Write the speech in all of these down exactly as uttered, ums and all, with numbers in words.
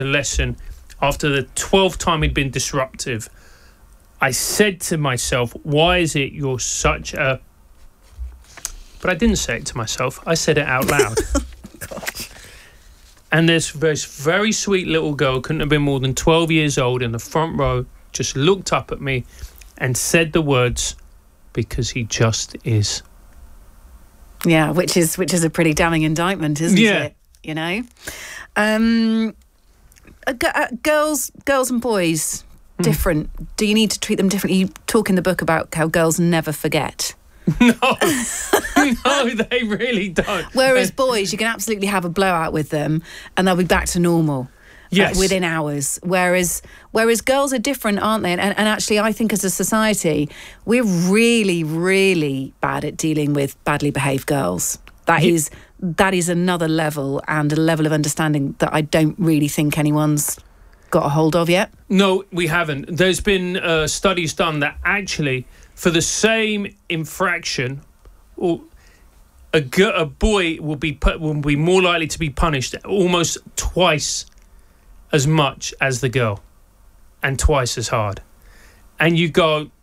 lesson after the twelfth time he'd been disruptive. I said to myself, why is it you're such a... But I didn't say it to myself. I said it out loud. Gosh. And this, this very sweet little girl, couldn't have been more than twelve years old, in the front row, just looked up at me and said the words, because he just is. Yeah, which is which is a pretty damning indictment, isn't yeah. it? You know? Um, uh, g- uh, girls, girls and boys, mm. different. Do you need to treat them differently? You talk in the book about how girls never forget. No, no, they really don't. Whereas boys, you can absolutely have a blowout with them and they'll be back to normal. Yes. Uh, within hours. Whereas whereas girls are different, aren't they? And, and actually, I think as a society, we're really, really bad at dealing with badly behaved girls. That Yeah. is that is another level and a level of understanding that I don't really think anyone's got a hold of yet. No, we haven't. There's been uh, studies done that actually, for the same infraction, or a, g- a boy will be pu- will be more likely to be punished almost twice as much as the girl, and twice as hard. And you go,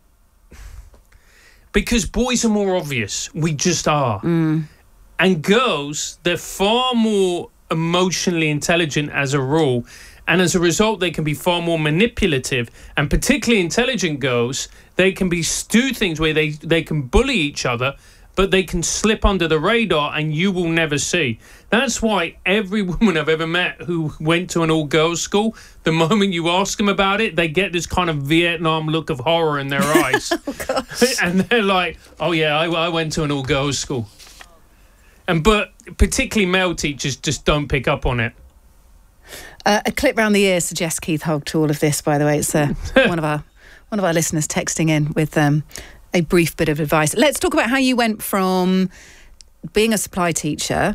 because boys are more obvious. We just are. Mm. And girls, they're far more emotionally intelligent as a rule. And as a result, they can be far more manipulative. And particularly intelligent girls, they can be do things where they, they can bully each other, but they can slip under the radar and you will never see. That's why every woman I've ever met who went to an all-girls school, the moment you ask them about it, they get this kind of Vietnam look of horror in their eyes. Oh, gosh. And they're like, oh, yeah, I, I went to an all-girls school. And but particularly male teachers just don't pick up on it. Uh, a clip round the ear suggests Keith Hogg to all of this, by the way. It's uh, one of our one of our listeners texting in with um, a brief bit of advice. Let's talk about how you went from being a supply teacher,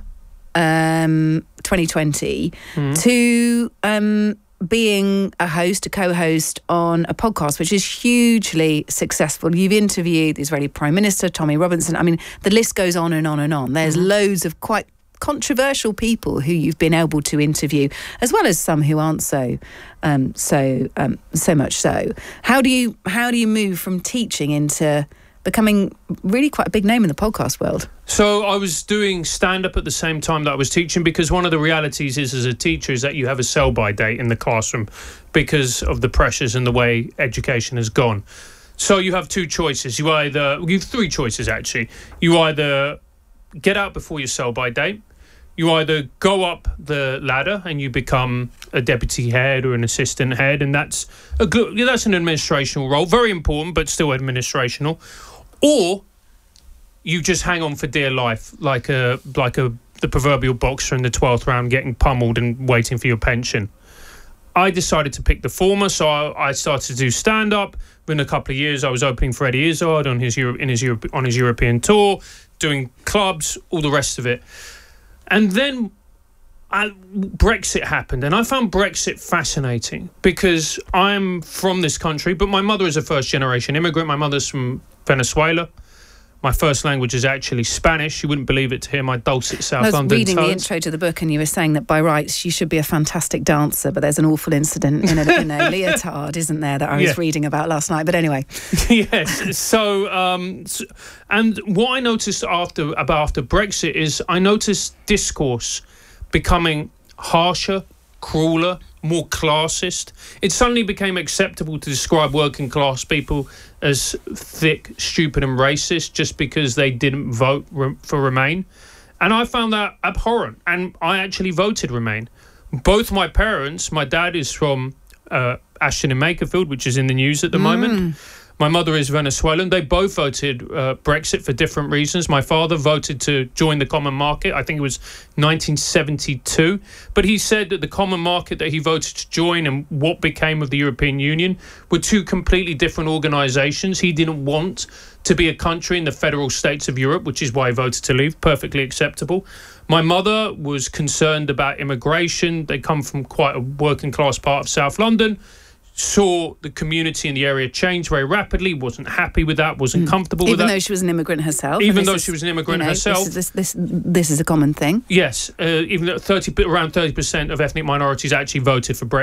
um, twenty twenty, mm. to um, being a host, a co-host on a podcast, which is hugely successful. You've interviewed the Israeli Prime Minister, Tommy Robinson. I mean, the list goes on and on and on. There's mm. loads of quite controversial people who you've been able to interview, as well as some who aren't so, um, so, um, so much so. How do you how do you move from teaching into becoming really quite a big name in the podcast world? So I was doing stand-up at the same time that I was teaching, because one of the realities is as a teacher is that you have a sell-by date in the classroom because of the pressures and the way education has gone. So you have two choices. You either you have three choices actually. You either get out before your sell-by date. You either go up the ladder and you become a deputy head or an assistant head, and that's a good, that's an administrational role, very important, but still administrational. Or you just hang on for dear life, like a like a the proverbial boxer in the twelfth round, getting pummeled and waiting for your pension. I decided to pick the former, so I, I started to do stand-up. Within a couple of years, I was opening for Eddie Izzard on his Euro, in his Euro, on his European tour, doing clubs, all the rest of it. And then I, Brexit happened, and I found Brexit fascinating because I'm from this country, but my mother is a first-generation immigrant. My mother's from Venezuela. My first language is actually Spanish. You wouldn't believe it to hear my dulcet South I was London reading tones. the intro to the book, and you were saying that by rights you should be a fantastic dancer, but there's an awful incident in a, in a leotard, isn't there, that I was yeah. reading about last night. But anyway. Yes. So, um, so, and what I noticed after about after Brexit is I noticed discourse becoming harsher, crueler, more classist. It suddenly became acceptable to describe working class people as thick, stupid and racist just because they didn't vote re- for Remain. And I found that abhorrent. And I actually voted Remain. Both my parents, my dad is from uh, Ashton in Makerfield, which is in the news at the mm. moment. My mother is Venezuelan. They both voted uh, Brexit for different reasons. My father voted to join the common market. I think it was nineteen seventy-two. But he said that the common market that he voted to join and what became of the European Union were two completely different organisations. He didn't want to be a country in the federal states of Europe, which is why he voted to leave. Perfectly acceptable. My mother was concerned about immigration. They come from quite a working class part of South London. saw the community in the area change very rapidly, wasn't happy with that, wasn't mm. comfortable even with that. Even though she was an immigrant herself. Even though is, she was an immigrant you know, herself. This, this, this, this is a common thing. Yes, uh, even though thirty, around thirty percent of ethnic minorities actually voted for Brexit.